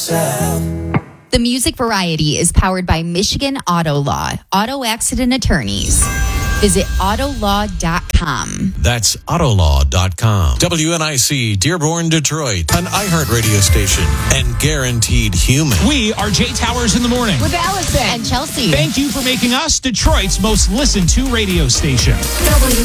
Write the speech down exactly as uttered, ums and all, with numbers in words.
yourself. The Music Variety is powered by Michigan Auto Law, auto accident attorneys. Visit auto law dot com. That's auto law dot com. W N I C, Dearborn, Detroit, an iHeart radio station and guaranteed human. We are Jay Towers in the morning. With Allison and Chelsea. Thank you for making us Detroit's most listened to radio station. W